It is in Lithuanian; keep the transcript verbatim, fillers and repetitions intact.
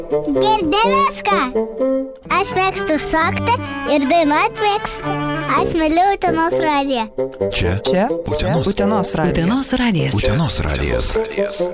Girdi viską. Aš mėgstu šokti ir dainuoti mėgstu. Aš myliu Utenos radiją. Čia. Čia. Utenos. Utenos radijas. Utenos radijas. Utenos radijas.